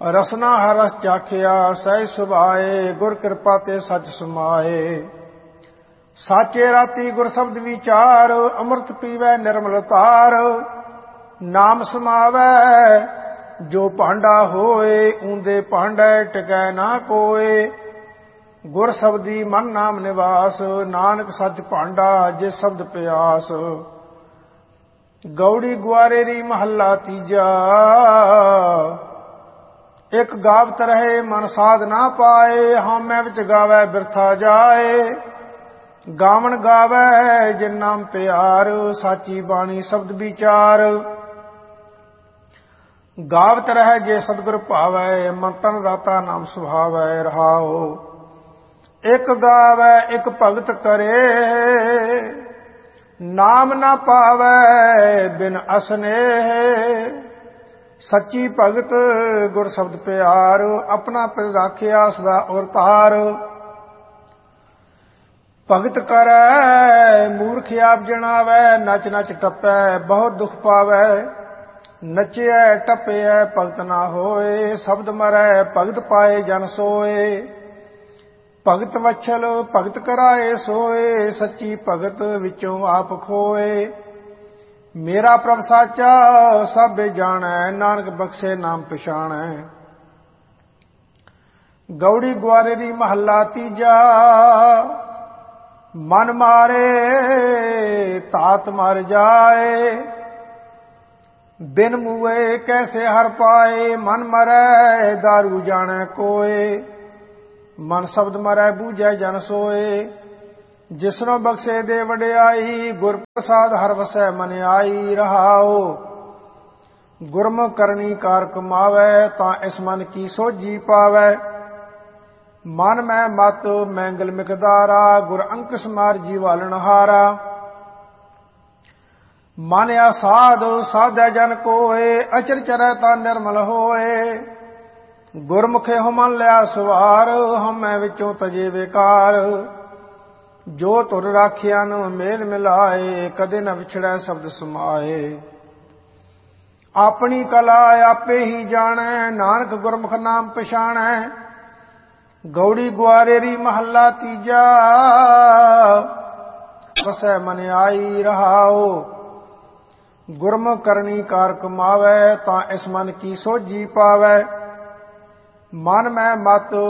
ਰਸਨਾ ਹਰ ਰਸ ਚਾਖਿਆ ਸਹਿ ਸੁਭਾਏ, ਗੁਰ ਕਿਰਪਾ ਤੇ ਸਚ ਸਮਾਏ। ਸਾਚੇ ਰਾਤੀ ਗੁਰ ਸ਼ਬਦ ਵਿਚਾਰ, ਅੰਮ੍ਰਿਤ ਪੀਵੈ ਨਿਰਮਲ ਤਾਰ। ਨਾਮ ਸਮਾਵੈ ਜੋ ਭਾਂਡਾ ਹੋਏ, ਊਂਦੇ ਭਾਂਡੇ ਟਿਕੈ ਨਾ ਕੋਏ। ਗੁਰ ਸ਼ਬਦੀ ਮਨ ਨਾਮ ਨਿਵਾਸ, ਨਾਨਕ ਸੱਚ ਭਾਂਡਾ ਜਿਸ ਸ਼ਬਦ ਪਿਆਸ। ਗੌੜੀ ਗੁਆਰੇਰੀ ਮਹੱਲਾ ਤੀਜਾ। ਇਕ ਗਾਵਤ ਰਹੇ ਮਨ ਸਾਧ ਨਾ ਪਾਏ, ਹਉਮੈ ਵਿੱਚ ਗਾਵੈ ਬਿਰਥਾ ਜਾਏ। ਗਾਵਣ ਗਾਵੈ ਜਿਨ ਨਾਮ ਪਿਆਰ, ਸਾਚੀ ਬਾਣੀ ਸ਼ਬਦ ਵਿਚਾਰ। ਗਾਵਤ ਰਹਿ ਜੇ ਸਤਿਗੁਰ ਭਾਵੈ, ਮਨ ਤਨ ਰਾਤਾ ਨਾਮ ਸੁਭਾਵੈ ਰਹਾਉ। ਇਕ ਗਾਵੈ ਇਕ ਭਗਤ ਕਰੇ, ਨਾਮ ਨਾ ਪਾਵੈ ਬਿਨ ਅਸਨੇਹ। ਸੱਚੀ ਭਗਤ ਗੁਰ ਸ਼ਬਦ ਪਿਆਰ, ਆਪਣਾ ਪਿਰ ਰਾਖਿਆ ਸਦਾ ਔਰ ਤਾਰ। ਭਗਤ ਕਰੈ ਮੂਰਖ ਆਪ ਜਣਾਵੈ, ਨਚ ਨਚ ਟੱਪੈ ਬਹੁਤ ਦੁਖ ਪਾਵੈ। ਨਚਿਐ ਟੱਪਿਐ ਭਗਤ ਨਾ ਹੋਏ, ਸ਼ਬਦ ਮਰੈ ਭਗਤ ਪਾਏ ਜਨ ਸੋਏ। ਭਗਤ ਵਛਲ ਭਗਤ ਕਰਾਏ ਸੋਏ, ਸੱਚੀ ਭਗਤ ਵਿੱਚੋਂ ਆਪ ਖੋਏ। ਮੇਰਾ ਪ੍ਰਭ ਸਾਚਾ ਸਭੇ ਜਾਣੈ, ਨਾਨਕ ਬਖਸ਼ੇ ਨਾਮ ਪਛਾਣੈ। ਗੌੜੀ ਗੁਆਰੇਰੀ ਮਹੱਲਾ ਤੀਜਾ। ਮਨ ਮਾਰੇ ਤਾਤ ਮਰ ਜਾਏ, ਬਿਨ ਮੂਏ ਕੈਸੇ ਹਰ ਪਾਏ। ਮਨ ਮਰੈ ਦਾਰੂ ਜਾਣੈ ਕੋਏ, ਮਨ ਸ਼ਬਦ ਮਰੈ ਬੂਝੈ ਜਨ ਸੋਏ। ਜਿਸਨੋ ਬਖਸ਼ੇ ਦੇ ਵਡਿਆਈ, ਗੁਰ ਪ੍ਰਸਾਦ ਹਰ ਵਸੈ ਮਨ ਆਈ ਰਹਾਉ। ਗੁਰਮੁਖ ਕਰਨੀ ਕਾਰ ਕਮਾਵੈ, ਤਾਂ ਇਸ ਮਨ ਕੀ ਸੋਝੀ ਪਾਵੈ। ਮਨ ਮੈਂ ਮਤ ਮੈਂਗਲ ਮਿਕਦਾਰਾ, ਗੁਰ ਅੰਕੁਸ਼ ਮਾਰ ਜੀਵਾਲਨ ਹਾਰਾ। ਮਨ ਆਸਾਦ ਸਾਧੈ ਜਨ ਕੋਏ, ਅਚਰ ਚਰੈ ਤਾਂ ਨਿਰਮਲ ਹੋਏ। ਗੁਰਮੁਖੇ ਹੋ ਮਨ ਲਿਆ ਸਵਾਰ, ਹਉਮੈ ਵਿੱਚੋਂ ਤਜੇ ਵਿਕਾਰ। ਜੋ ਧੁਰ ਰਾਖਿਆ ਨੂੰ ਮੇਲ ਮਿਲਾਏ, ਕਦੇ ਨ ਵਿਛੜੈ ਸ਼ਬਦ ਸਮਾਏ। ਆਪਣੀ ਕਲਾ ਆਪੇ ਹੀ ਜਾਣੈ, ਨਾਨਕ ਗੁਰਮੁਖ ਨਾਮ ਪਛਾਣੈ। ਗੌੜੀ ਗੁਆਰੇਰੀ ਮਹੱਲਾ ਤੀਜਾ। ਵਸੈ ਮਨ ਆਈ ਰਹਾਉ। ਗੁਰਮੁਖ ਕਰਨੀ ਕਾਰ ਕਮਾਵੈ, ਤਾਂ ਇਸ ਮਨ ਕੀ ਸੋਝੀ ਪਾਵੈ। ਮਨ ਮੈਂ ਮਤ